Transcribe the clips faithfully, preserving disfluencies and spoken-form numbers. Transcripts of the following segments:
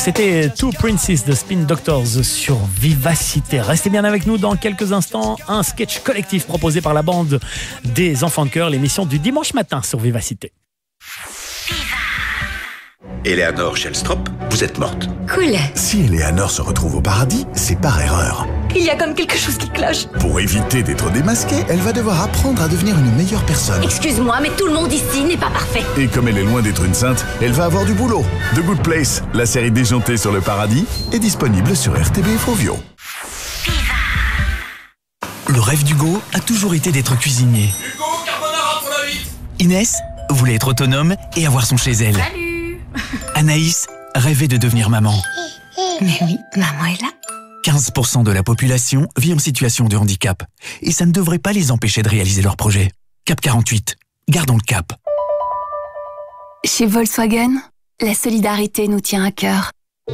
C'était Two Princes de Spin Doctors sur Vivacité. Restez bien avec nous dans quelques instants. Un sketch collectif proposé par la bande des enfants de chœur, l'émission du dimanche matin sur Vivacité. Eleanor Shellstrop, vous êtes morte. Cool. Si Eleanor se retrouve au paradis, c'est par erreur. Il y a comme quelque chose qui cloche. Pour éviter d'être démasquée, elle va devoir apprendre à devenir une meilleure personne. Excuse-moi, mais tout le monde ici n'est pas parfait. Et comme elle est loin d'être une sainte, elle va avoir du boulot. The Good Place, la série déjantée sur le paradis, est disponible sur R T B F Ovio. Le rêve d'Hugo a toujours été d'être cuisinier. Hugo, carbonara pour la vite. Inès voulait être autonome et avoir son chez elle. Salut. Anaïs rêvait de devenir maman. Mais oui, maman est là. quinze pour cent de la population vit en situation de handicap. Et ça ne devrait pas les empêcher de réaliser leurs projets. Cap quarante-huit, gardons le cap. Chez Volkswagen, la solidarité nous tient à cœur.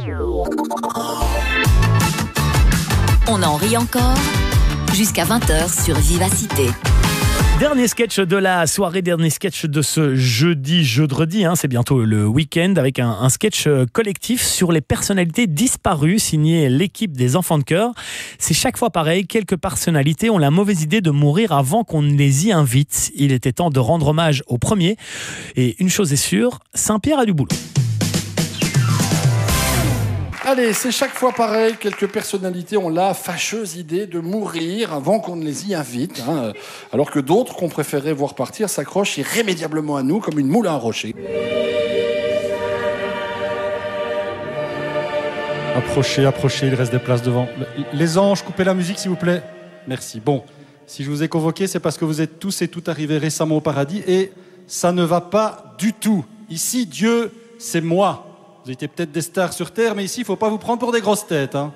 On en rit encore jusqu'à vingt heures sur Vivacité. Dernier sketch de la soirée, dernier sketch de ce jeudi, jeudi, hein, c'est bientôt le week-end, avec un, un sketch collectif sur les personnalités disparues, signé l'équipe des enfants de chœur. C'est chaque fois pareil, quelques personnalités ont la mauvaise idée de mourir avant qu'on ne les y invite. Il était temps de rendre hommage au premier. Et une chose est sûre, Saint-Pierre a du boulot. Allez, c'est chaque fois pareil, quelques personnalités ont la fâcheuse idée de mourir avant qu'on ne les y invite, hein, alors que d'autres qu'on préférait voir partir s'accrochent irrémédiablement à nous comme une moule à un rocher. Approchez, approchez, il reste des places devant. Les anges, coupez la musique s'il vous plaît. Merci. Bon, si je vous ai convoqué, c'est parce que vous êtes tous et toutes arrivés récemment au paradis et ça ne va pas du tout. Ici, Dieu, c'est moi. Vous étiez peut-être des stars sur Terre, mais ici, il ne faut pas vous prendre pour des grosses têtes. Hein.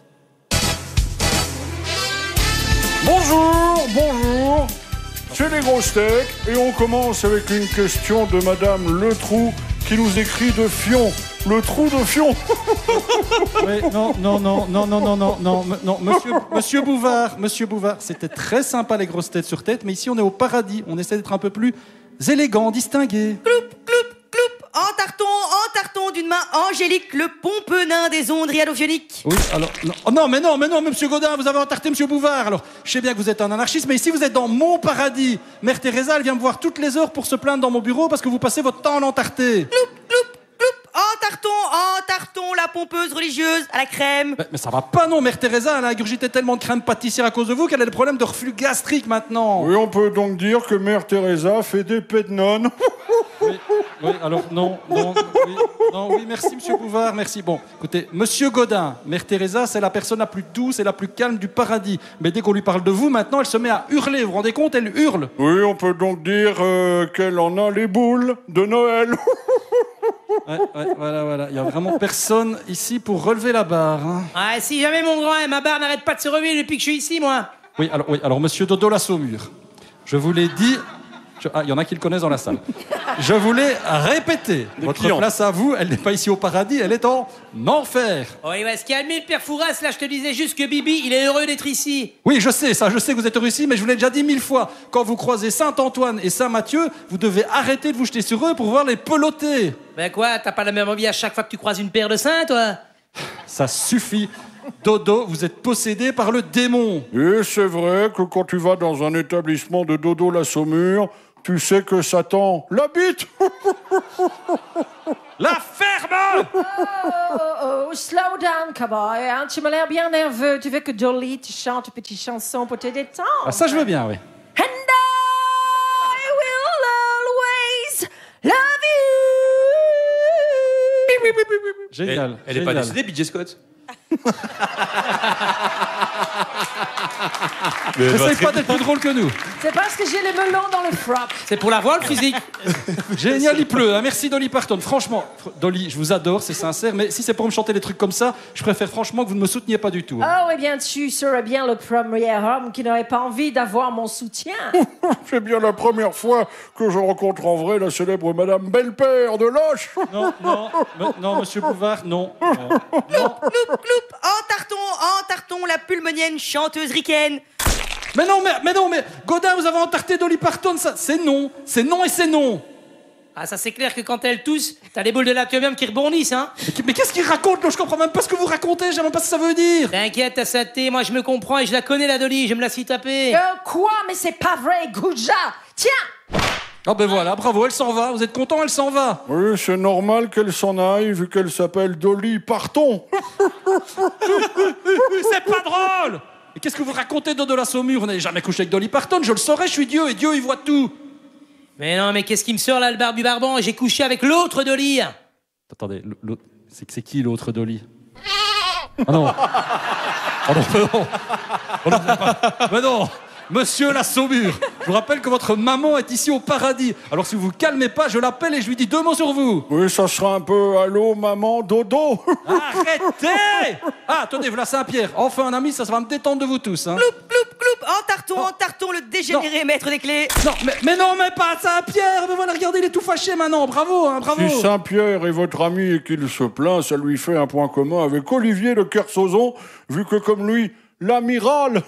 Bonjour, bonjour, c'est les grosses têtes, et on commence avec une question de Madame Letrou, qui nous écrit de Fion. Le trou de Fion. Oui, non, non, non, non, non, non, non, non, non, monsieur, monsieur Bouvard, monsieur Bouvard, c'était très sympa les grosses têtes sur tête, mais ici, on est au paradis, on essaie d'être un peu plus élégant, distingué. Cloup, cloup, cloup, en tarton, en tarton d'une main angélique, le pompeux nain des ondes radiophioniques. Oui, alors, non, oh, non, mais non, mais non, monsieur Godin, vous avez entarté monsieur Bouvard. Alors, je sais bien que vous êtes un anarchiste, mais ici, vous êtes dans mon paradis. Mère Teresa, elle vient me voir toutes les heures pour se plaindre dans mon bureau parce que vous passez votre temps à l'entarter. Cloup, cloup, cloup, en tarton, en tarton, la pompeuse religieuse à la crème. Mais, mais ça va pas, non, Mère Teresa, elle a ingurgité tellement de crème pâtissière à cause de vous qu'elle a des problèmes de reflux gastrique maintenant. Oui, on peut donc dire que Mère Teresa fait des pets de nonnes. Oui, oui, alors non, non, oui, non, oui, merci monsieur Bouvard, merci. Bon, écoutez, monsieur Godin, Mère Teresa, c'est la personne la plus douce et la plus calme du paradis. Mais dès qu'on lui parle de vous, maintenant, elle se met à hurler. Vous vous rendez compte, elle hurle. Oui, on peut donc dire euh, qu'elle en a les boules de Noël. Ouais, ouais, voilà, voilà. Il n'y a vraiment personne ici pour relever la barre. Hein. Ah, si jamais mon grand, ma barre n'arrête pas de se relever depuis que je suis ici, moi. Oui, alors, oui, alors monsieur Dodo la Saumure, je vous l'ai dit... Je... Ah, il y en a qui le connaissent dans la salle. Je voulais répéter. Des Votre clients. Place à vous, elle n'est pas ici au paradis, elle est en enfer. Oui, ouais, ce qui a admis le père Fouras, là, je te disais juste que Bibi, il est heureux d'être ici. Oui, je sais, ça, je sais que vous êtes heureux ici, mais je vous l'ai déjà dit mille fois. Quand vous croisez Saint-Antoine et Saint-Mathieu, vous devez arrêter de vous jeter sur eux pour voir les peloter. Ben quoi, t'as pas la même envie à chaque fois que tu croises une paire de saints, toi? Ça suffit. Dodo, vous êtes possédé par le démon. Et c'est vrai que quand tu vas dans un établissement de Dodo la Saumure, tu sais que Satan l'habite. La ferme. Oh, oh, oh, slow down, cowboy. Hein? Tu m'as l'air bien nerveux. Tu veux que Dolly te chante une petite chanson pour te détendre? Ah, ça, je veux bien, oui. And I will always love you. Génial. Elle, elle est pas décédée, B J Scott. N'essaye pas d'être plus drôle que nous. C'est parce que j'ai les melons dans le frap. C'est pour la voile, le physique. Génial, il pleut. Hein. Merci Dolly Parton. Franchement, Dolly, je vous adore, c'est sincère, mais si c'est pour me chanter des trucs comme ça, je préfère franchement que vous ne me souteniez pas du tout. Hein. Oh, eh bien, tu serais bien le premier homme qui n'aurait pas envie d'avoir mon soutien. C'est bien la première fois que je rencontre en vrai la célèbre Madame Belle-Père de Loche. Non, non, me, non, monsieur Bouvard, non. non. Cloup, cloup, cloup, en tarton, en tarton, la pulmonienne chanteuse ricaine. Mais non, mais, mais non, mais Godin, vous avez entarté Dolly Parton, ça, c'est non, c'est non et c'est non. Ah, ça c'est clair que quand elle tousse, t'as les boules de l'atomium qui rebondissent, hein. Mais, mais qu'est-ce qu'il raconte, là? Je comprends même pas ce que vous racontez, je sais même pas ce que ça veut dire. T'inquiète, ta saté, moi je me comprends et je la connais, la Dolly, je me la suis tapée. Euh, quoi? Mais c'est pas vrai, Gouja! Tiens! Ah ben voilà, bravo, elle s'en va. Vous êtes content, elle s'en va. Oui, c'est normal qu'elle s'en aille, vu qu'elle s'appelle Dolly. Partons. C'est pas drôle. Et qu'est-ce que vous racontez, Dodo la Saumure? Vous n'avez jamais couché avec Dolly Parton, je le saurais, je suis Dieu, et Dieu, il voit tout. Mais non, mais qu'est-ce qui me sort là, le barbu barban? J'ai couché avec l'autre Dolly. Attendez, l'autre... C'est, c'est qui l'autre Dolly? Ah non. Oh non, mais non. Oh non, pas... mais non. Monsieur la Saumure, je vous rappelle que votre maman est ici au paradis. Alors si vous vous calmez pas, je l'appelle et je lui dis deux mots sur vous. Oui, ça sera un peu allô, maman, dodo. Arrêtez. Ah, attendez, voilà Saint-Pierre. Enfin un ami, ça, ça va me détendre de vous tous. Hein. Cloup, cloup, cloup, en tarton, en tarton, le dégénéré maître des clés. Non, mais, mais non, mais pas Saint-Pierre. Mais voilà, regardez, il est tout fâché maintenant. Bravo, hein, bravo. Si Saint-Pierre est votre ami et qu'il se plaint, ça lui fait un point commun avec Olivier de Kersauzon, vu que comme lui, l'amiral.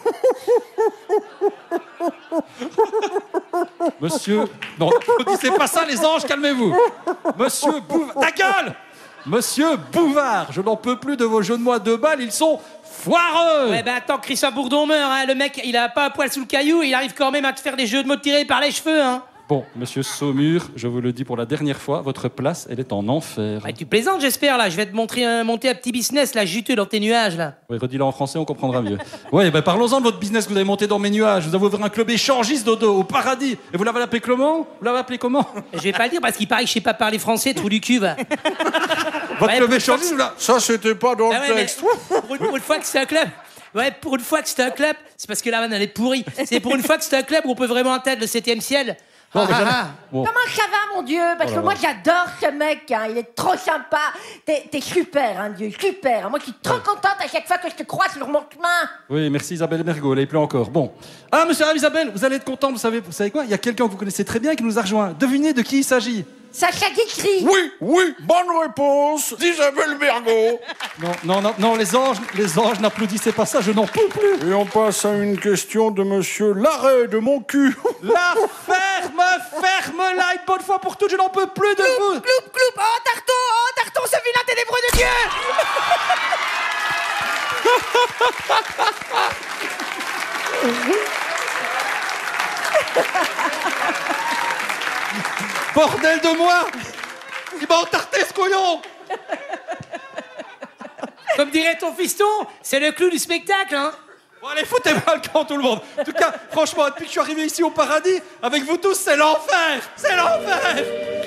Monsieur... Non, ne dites pas ça, les anges, calmez-vous. Monsieur Bouvard... Ta gueule. Monsieur Bouvard, je n'en peux plus de vos jeux de mots à deux balles, ils sont foireux. Ouais, bah attends, Christophe Bourdon meurt, hein. Le mec, il a pas un poil sous le caillou, il arrive quand même à te faire des jeux de mots tirés par les cheveux, hein. Bon, monsieur Saumure, je vous le dis pour la dernière fois, votre place, elle est en enfer. Ouais, tu plaisantes, j'espère, là. Je vais te montrer un, monter un petit business, là, juteux dans tes nuages, là. Oui, redis-le en français, on comprendra mieux. Oui, ben parlons-en de votre business que vous avez monté dans mes nuages. Vous avez ouvert un club échangiste, Dodo, au paradis. Et vous l'avez appelé comment? Vous l'avez appelé comment? Je vais pas le dire parce qu'il paraît que je sais pas parler français, trou du cul, va. Votre Ouais, club pour- échangiste, là? Ça, c'était pas dans Ah le ouais, mais texte. pour, une, pour une fois que c'est un club. Ouais, pour une fois que c'est un club, c'est parce que la vanne elle est pourrie. C'est pour une fois que c'est un club où on peut vraiment atteindre le septième ciel. Non, mais Ah, jamais- ah, Bon. Comment ça va, mon Dieu? Parce Oh que là moi, là. j'adore ce mec, hein. Il est trop sympa. T'es, t'es super, hein, Dieu, super. Moi, je suis trop contente à chaque fois que je te croise sur mon chemin. Oui, merci Isabelle Mergo, elle est plus encore. Bon. Ah, monsieur ah, Isabelle, vous allez être content, vous savez, vous savez quoi? Il y a quelqu'un que vous connaissez très bien qui nous a rejoint. Devinez de qui il s'agit. Sacha Guitry. Oui, oui, bonne réponse d'Isabelle Mergo. Non, non, non, non, les anges, les anges, n'applaudissez pas ça, je n'en peux plus. Et on passe à une question de monsieur Larrey de mon cul. La ferme, ferme-la une bonne fois pour toutes, je n'en peux plus de vous. Cloup, cloup, en tarton, en tarton, ce vilain ténébreux de Dieu. Bordel de moi. Il m'a entarté ce couillon. Comme dirait ton fiston, c'est le clou du spectacle, hein. Bon allez, foutez-moi le camp tout le monde. En tout cas, franchement, depuis que je suis arrivé ici au paradis, avec vous tous, c'est l'enfer. C'est l'enfer.